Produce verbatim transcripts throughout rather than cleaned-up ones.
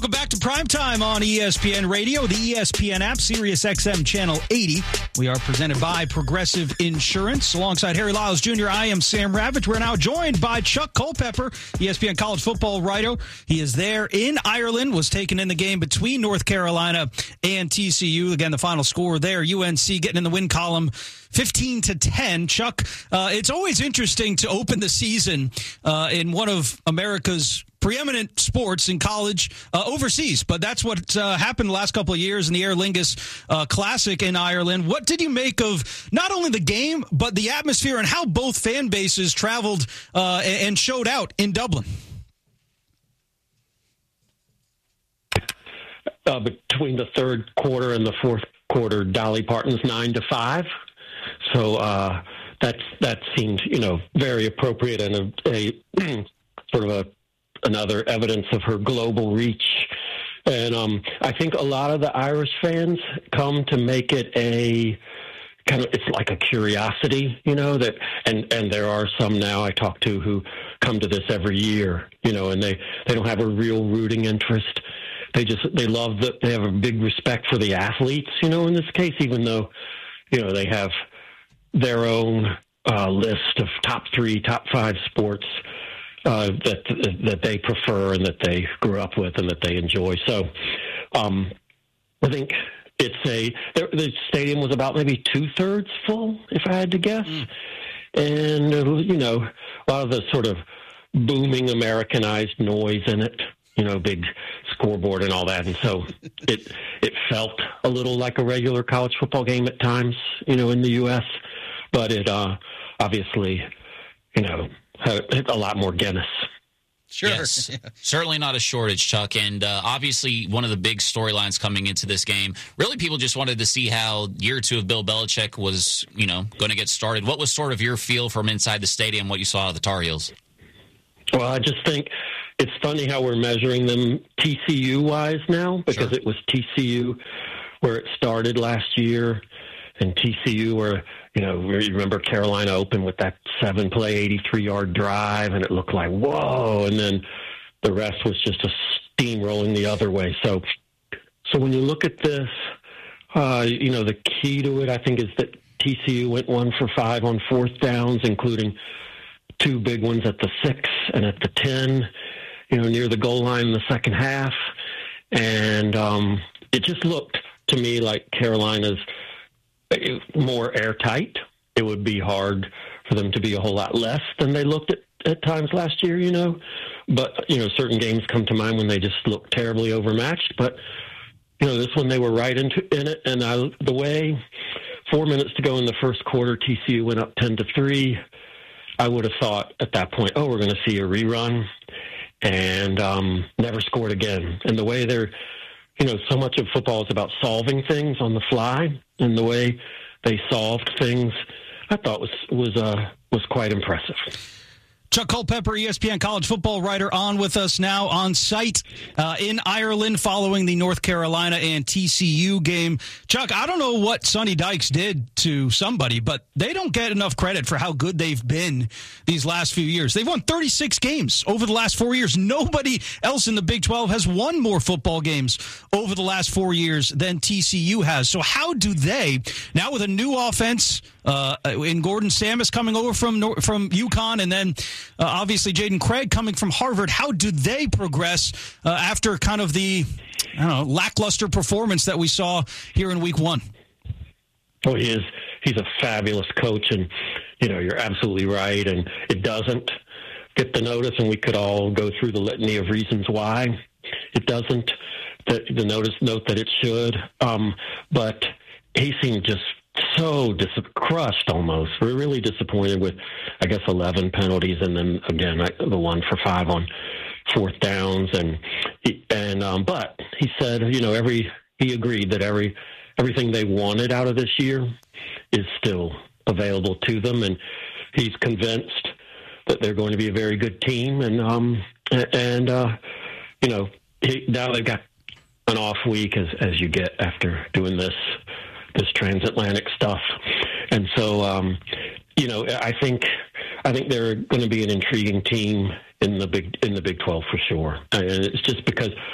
Welcome back to Primetime on E S P N Radio, the E S P N app, Sirius X M Channel eighty. We are presented by Progressive Insurance. Alongside Harry Lyles Junior, I am Sam Ravitch. We're now joined by Chuck Culpepper, E S P N college football writer. He is there in Ireland, was taken in the game between North Carolina and T C U. Again, the final score there, U N C getting in the win column fifteen to ten. Chuck, uh, it's always interesting to open the season uh, in one of America's preeminent sports in college uh, overseas, but that's what uh, happened the last couple of years in the Aer Lingus uh, Classic in Ireland. What did you make of not only the game, but the atmosphere and how both fan bases traveled uh, and showed out in Dublin? Uh, between the third quarter and the fourth quarter, Dolly Parton's nine to five. So uh, that's that seemed, you know, very appropriate and a, a sort of a another evidence of her global reach. And um, I think a lot of the Irish fans come to make it a kind of, it's like a curiosity, you know, that, and, and there are some now I talk to who come to this every year, you know, and they, they don't have a real rooting interest. They just, they love that they have a big respect for the athletes, you know, in this case, even though, you know, they have their own uh, list of top three, top five sports Uh, that that they prefer and that they grew up with and that they enjoy. So um, I think it's a the stadium was about maybe two thirds full, if I had to guess, mm. and uh, you know a lot of the sort of booming Americanized noise in it, you know, big scoreboard and all that, and so it it felt a little like a regular college football game at times, you know, in the U S, but it uh, obviously, you know, had a lot more Guinness. Sure. Yes. Yeah. Certainly not a shortage, Chuck. And uh, obviously one of the big storylines coming into this game, really people just wanted to see how year two of Bill Belichick was, you know, going to get started. What was sort of your feel from inside the stadium, what you saw of the Tar Heels? Well, I just think it's funny how we're measuring them T C U-wise now, because sure. It was T C U where it started last year, and T C U where, you know, you remember Carolina opened with that seven-play, eighty-three-yard drive, and it looked like, whoa, and then the rest was just a steamrolling the other way. So so when you look at this, uh, you know, the key to it, I think, is that T C U went one for five on fourth downs, including two big ones at the six and at the ten, you know, near the goal line in the second half. And um, it just looked to me like Carolina's more airtight. It would be hard for them to be a whole lot less than they looked at, at times last year, you know. But, you know, certain games come to mind when they just look terribly overmatched. But, you know, this one they were right into in it. And I, the way four minutes to go in the first quarter, T C U went up ten to three. I would have thought at that point, oh, we're going to see a rerun, and um, never scored again. And the way they're, you know, so much of football is about solving things on the fly, and the way they solved things, I thought was was uh, was quite impressive. Chuck Culpepper, E S P N college football writer, on with us now on site uh, in Ireland following the North Carolina and T C U game. Chuck, I don't know what Sonny Dykes did to somebody, but they don't get enough credit for how good they've been these last few years. They've won thirty-six games over the last four years. Nobody else in the Big twelve has won more football games over the last four years than T C U has. So how do they, now with a new offense, uh, in Gordon Samus coming over from from UConn, and then Uh, obviously, Jaden Craig coming from Harvard, how do they progress uh, after kind of the I don't know, lackluster performance that we saw here in week one? Oh, he is. He's a fabulous coach, and, you know, you're absolutely right. And it doesn't get the notice, and we could all go through the litany of reasons why it doesn't, the, the notice note that it should. Um, but he seemed just so dis- crushed almost. We're really disappointed with, I guess, eleven penalties, and then again the one for five on fourth downs. And he, and um, but he said, you know, every he agreed that every everything they wanted out of this year is still available to them, and he's convinced that they're going to be a very good team. And um and uh, you know, he, now they've got an off week as as you get after doing this. this transatlantic stuff. And so, um, you know, I think, I think they're going to be an intriguing team in the big, in the Big twelve for sure. And it's just because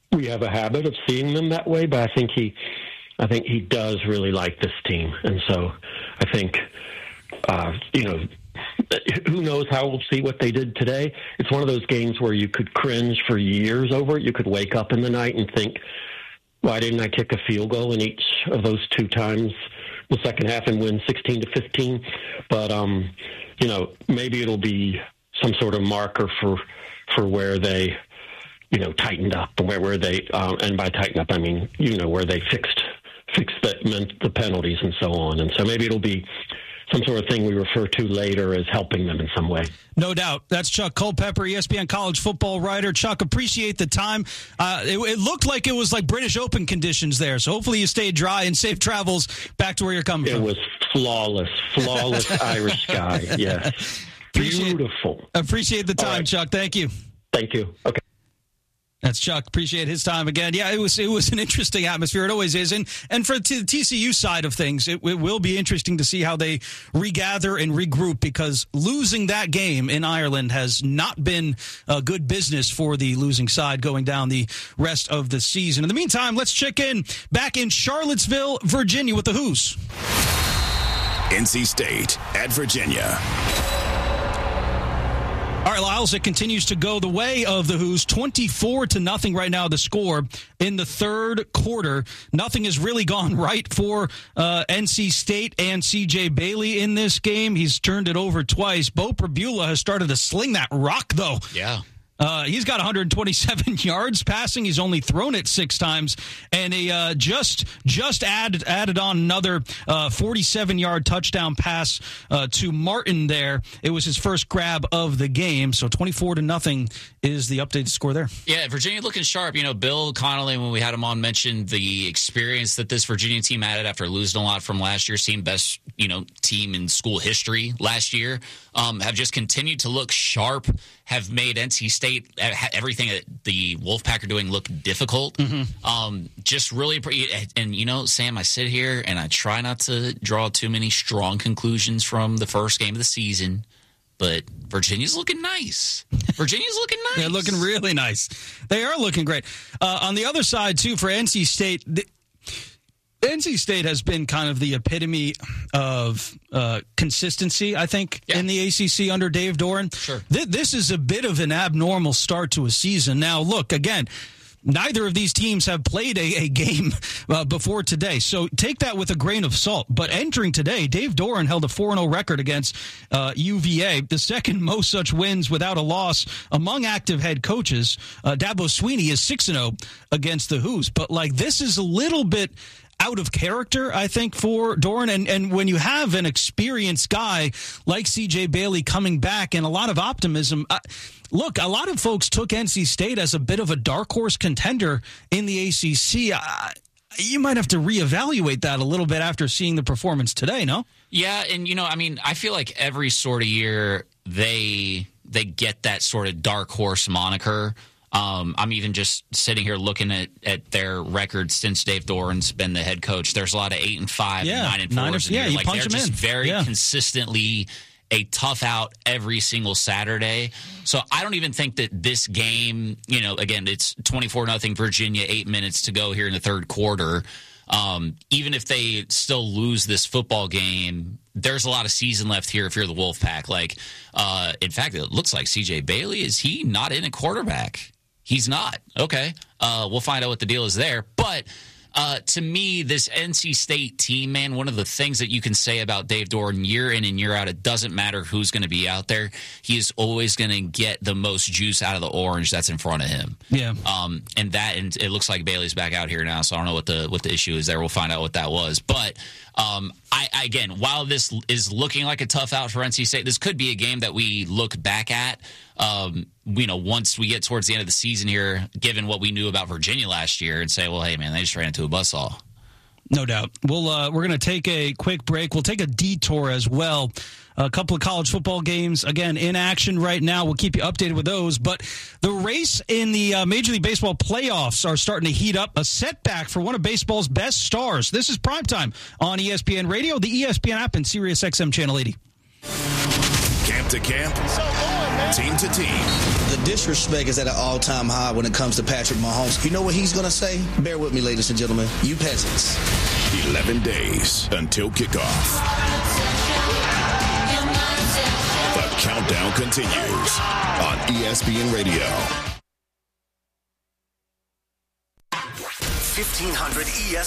we have a habit of seeing them that way, but I think he, I think he does really like this team, and so I think, uh, you know, who knows how we'll see what they did today. It's one of those games where you could cringe for years over it. You could wake up in the night and think, why didn't I kick a field goal in each of those two times the second half and win sixteen to fifteen? But, um, you know, maybe it'll be some sort of marker for for where they, you know, tightened up, where, where they, um, and by tighten up, I mean, you know, where they fixed fixed the, the penalties and so on. And so maybe it'll be some sort of thing we refer to later as helping them in some way. No doubt. That's Chuck Culpepper, E S P N college football writer. Chuck, appreciate the time. Uh, it, it looked like it was like British Open conditions there, so hopefully you stayed dry and safe travels back to where you're coming it from. It was flawless, flawless Irish sky, yes. Appreciate, Beautiful. Appreciate the time, right. Chuck. Thank you. Thank you. Okay. That's Chuck. Appreciate his time again. Yeah, it was it was an interesting atmosphere. It always is. And and for the T C U side of things, it, it will be interesting to see how they regather and regroup, because losing that game in Ireland has not been a good business for the losing side going down the rest of the season. In the meantime, let's check in back in Charlottesville, Virginia with the Hoos. N C State at Virginia. All right, Lyles, it continues to go the way of the Hoos. twenty-four to nothing right now, the score in the third quarter. Nothing has really gone right for uh, N C State and C J Bailey in this game. He's turned it over twice. Bo Prabula has started to sling that rock, though. Yeah. Uh, he's got one hundred twenty-seven yards passing. He's only thrown it six times, and he uh, just just added added on another uh, forty-seven-yard touchdown pass uh, to Martin. There, it was his first grab of the game. So twenty-four to nothing is the updated score there. Yeah, Virginia looking sharp. You know, Bill Connolly, when we had him on, mentioned the experience that this Virginia team added after losing a lot from last year. Seemed best, you know, team in school history last year. Um, have just continued to look sharp. Have made N C State, everything that the Wolfpack are doing, look difficult. Mm-hmm. Um, just really, and you know, Sam, I sit here and I try not to draw too many strong conclusions from the first game of the season, but Virginia's looking nice. Virginia's looking nice. They're looking really nice. They are looking great. Uh, on the other side, too, for N C State, the, N C State has been kind of the epitome of uh, consistency, I think, yeah. in the A C C under Dave Doeren. Sure. Th- this is a bit of an abnormal start to a season. Now, look, again, neither of these teams have played a, a game uh, before today, so take that with a grain of salt. But entering today, Dave Doeren held a four and oh record against uh, U V A, the second most such wins without a loss among active head coaches. Uh, Dabo Swinney is six and oh against the Hoos. But, like, this is a little bit out of character, I think, for Doeren. And, and when you have an experienced guy like C J Bailey coming back and a lot of optimism, uh, look, a lot of folks took N C State as a bit of a dark horse contender in the A C C. Uh, you might have to reevaluate that a little bit after seeing the performance today, no? Yeah, and, you know, I mean, I feel like every sort of year they they get that sort of dark horse moniker. Um, I'm even just sitting here looking at, at their record since Dave Doeren's been the head coach. There's a lot of eight and five, yeah, and nine and nine fours. Or, yeah, in you like punch they're them just in. very yeah. consistently a tough out every single Saturday. So I don't even think that this game, you know, again, it's twenty-four nothing Virginia, eight minutes to go here in the third quarter. Um, even if they still lose this football game, there's a lot of season left here if you're the Wolfpack. Like, uh, in fact, it looks like C J Bailey, is he not in a quarterback? He's not. Okay. Uh, we'll find out what the deal is there. But uh, to me, this N C State team, man, one of the things that you can say about Dave Doeren year in and year out, it doesn't matter who's going to be out there. He is always going to get the most juice out of the orange that's in front of him. Yeah. Um, and that, and it looks like Bailey's back out here now, so I don't know what the what the issue is there. We'll find out what that was. But um, I, I again, while this is looking like a tough out for N C State, this could be a game that we look back at. Um, you know, once we get towards the end of the season here, given what we knew about Virginia last year, and say, well, hey, man, they just ran into a buzzsaw. No doubt. We'll, uh, we're going to take a quick break. We'll take a detour as well. A couple of college football games, again, in action right now. We'll keep you updated with those. But the race in the uh, Major League Baseball playoffs are starting to heat up. A setback for one of baseball's best stars. This is Primetime on E S P N Radio, the E S P N app, and Sirius X M Channel eighty. Camp to camp. So going, man. team to team. The disrespect is at an all-time high when it comes to Patrick Mahomes. You know what he's going to say? Bear with me, ladies and gentlemen. You peasants. eleven days until kickoff. The countdown continues on E S P N Radio. fifteen hundred E S